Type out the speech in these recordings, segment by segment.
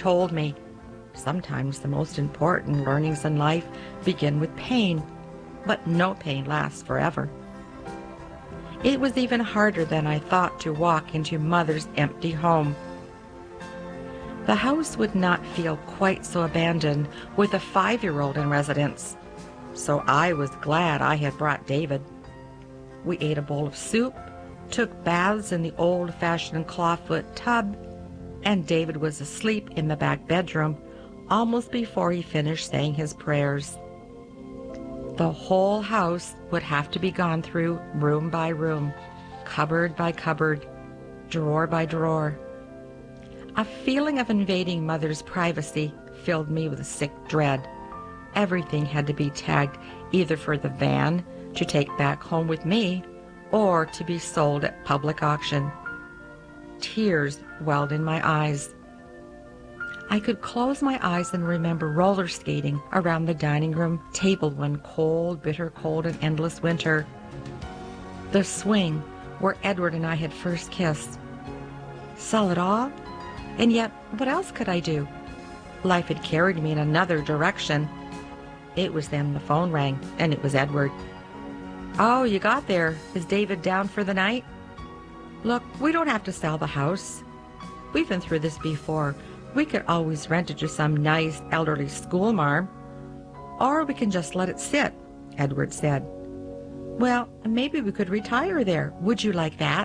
told me, sometimes the most important learnings in life begin with pain, but no pain lasts forever. It was even harder than I thought to walk into Mother's empty home. The house would not feel quite so abandoned with a 5-year-old in residence, so I was glad I had brought David. We ate a bowl of soup, took baths in the old-fashioned clawfoot tub, and David was asleep in the back bedroom almost before he finished saying his prayers. The whole house would have to be gone through room by room, cupboard by cupboard, drawer by drawer. A feeling of invading Mother's privacy filled me with a sick dread. Everything had to be tagged either for the van to take back home with me or to be sold at public auction. Tears welled in my eyes. I could close my eyes and remember roller skating around the dining room table one cold, bitter cold and endless winter. The swing where Edward and I had first kissed. Sell it all? And yet, what else could I do? Life had carried me in another direction. It was then the phone rang, and it was Edward. "Oh, you got there. Is David down for the night?" "Look, we don't have to sell the house. We've been through this before. We could always rent it to some nice elderly schoolmarm. Or we can just let it sit," Edward said. "Well, maybe we could retire there. Would you like that?"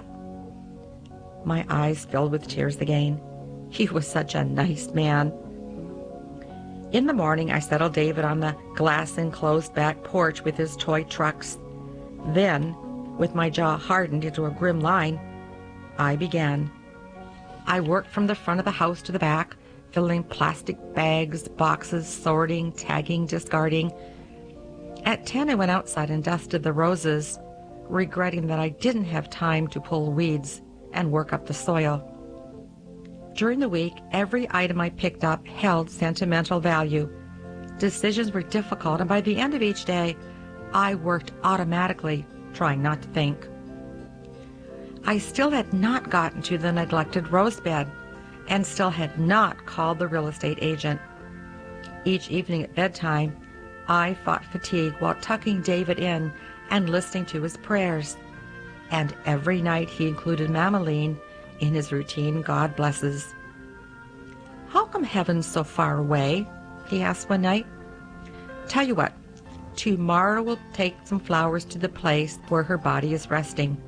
My eyes filled with tears again. He was such a nice man. In the morning, I settled David on the glass-enclosed back porch with his toy trucks. Then, with my jaw hardened into a grim line, I began. I worked from the front of the house to the back, filling plastic bags, boxes, sorting, tagging, discarding. At 10, I went outside and dusted the roses, regretting that I didn't have time to pull weeds and work up the soil. During the week, every item I picked up held sentimental value. Decisions were difficult, and by the end of each day, I worked automatically, trying not to think. I still had not gotten to the neglected rose bed, and still had not called the real estate agent. Each evening at bedtime, I fought fatigue while tucking David in and listening to his prayers. And every night he included Mamaline in his routine God blesses. "How come heaven's so far away?" he asked one night. "Tell you what, tomorrow we'll take some flowers to the place where her body is resting."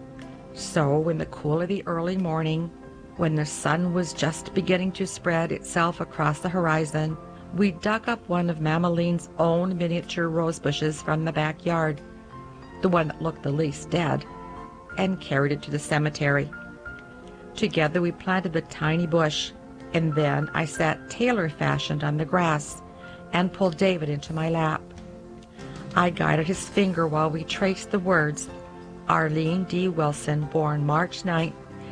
So in the cool of the early morning, when the sun was just beginning to spread itself across the horizon, we dug up one of Mamaline's own miniature rose bushes from the backyard, the one that looked the least dead, and carried it to the cemetery. Together we planted the tiny bush, and then I sat tailor-fashioned on the grass and pulled David into my lap. I guided his finger while we traced the words, "Arlene D. Wilson, born March 9,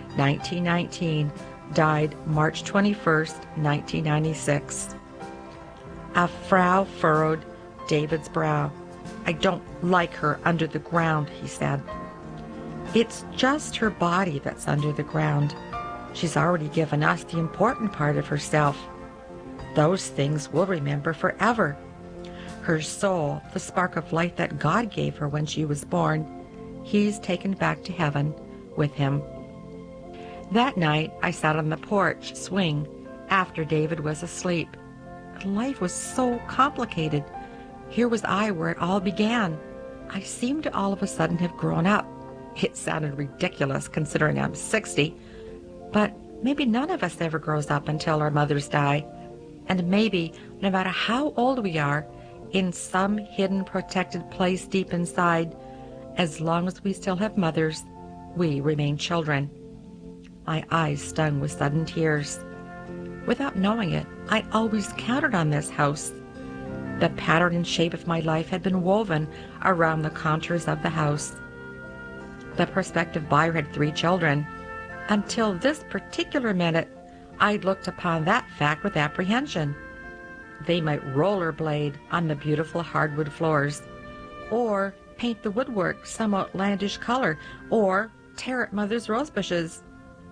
1919, died March 21st, 1996. A frown furrowed David's brow. "I don't like her under the ground," he said. "It's just her body that's under the ground. She's already given us the important part of herself. Those things we'll remember forever. Her soul, the spark of life that God gave her when she was born, He's taken back to heaven with Him." That night, I sat on the porch swing after David was asleep. Life was so complicated. Here was I where it all began. I seemed to all of a sudden have grown up. It sounded ridiculous considering I'm 60, but maybe none of us ever grows up until our mothers die. And maybe, no matter how old we are, in some hidden protected place deep inside, as long as we still have mothers, we remain children. My eyes stung with sudden tears. Without knowing it, I always counted on this house. The pattern and shape of my life had been woven around the contours of the house. The prospective buyer had 3 children. Until this particular minute, I'd looked upon that fact with apprehension. They might rollerblade on the beautiful hardwood floors, or paint the woodwork some outlandish color, or tear at Mother's rose bushes.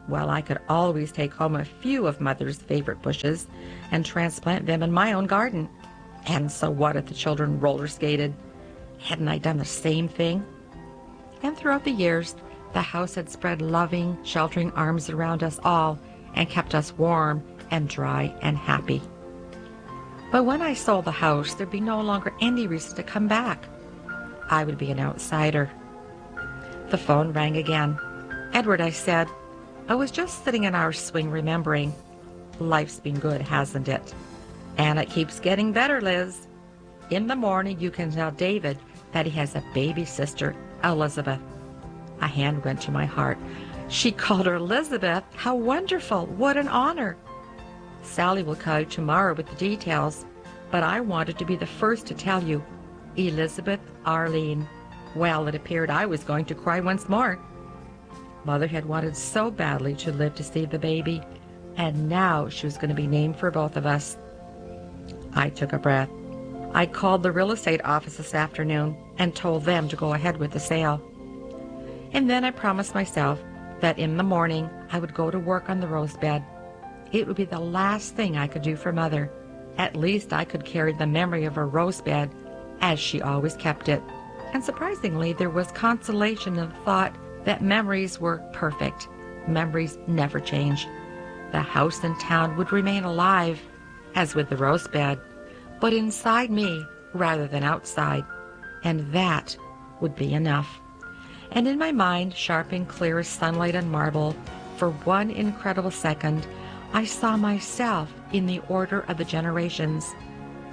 Well, I could always take home a few of Mother's favorite bushes and transplant them in my own garden. And so what if the children roller skated? Hadn't I done the same thing? And throughout the years, the house had spread loving, sheltering arms around us all and kept us warm and dry and happy. But when I sold the house, there'd be no longer any reason to come back. I would be an outsider. The phone rang again. "Edward," I said. I was just sitting in our swing remembering. Life's been good, hasn't it? And it keeps getting better, Liz. In the morning, you can tell David that he has a baby sister, Elizabeth. A hand went to my heart. She called her Elizabeth. How wonderful. What an honor. Sally will call you tomorrow with the details, but I wanted to be the first to tell you. Elizabeth Arlene. Well, it appeared I was going to cry once more. Mother had wanted so badly to live to see the baby, and now she was going to be named for both of us. I took a breath. I called the real estate office this afternoon and told them to go ahead with the sale. And then I promised myself that in the morning I would go to work on the rose bed. It would be the last thing I could do for Mother. At least I could carry the memory of her rose bed as she always kept it. And surprisingly, there was consolation in the thought that memories were perfect. Memories never change. The house in town would remain alive, as with the rose bed, but inside me rather than outside. And that would be enough. And in my mind, sharp and clear as sunlight on marble, for one incredible second, I saw myself in the order of the generations.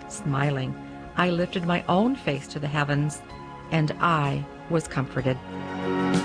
Smiling, I lifted my own face to the heavens, and I was comforted.